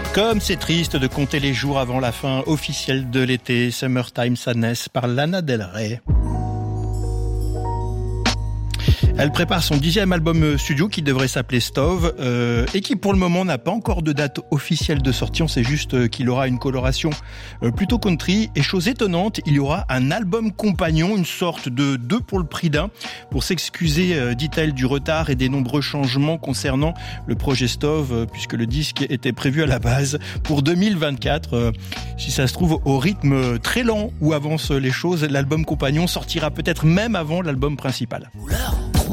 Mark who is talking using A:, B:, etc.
A: Comme c'est triste de compter les jours avant la fin officielle de l'été, Summertime Sadness par Lana Del Rey. Elle prépare son 10e album studio qui devrait s'appeler Stove et qui pour le moment n'a pas encore de date officielle de sortie. On sait juste qu'il aura une coloration plutôt country et chose étonnante, il y aura un album compagnon, une sorte de 2 pour le prix d'un. Pour s'excuser, dit-elle, du retard et des nombreux changements concernant le projet Stove puisque le disque était prévu à la base pour 2024. Si ça se trouve au rythme très lent où avancent les choses, l'album compagnon sortira peut-être même avant l'album principal.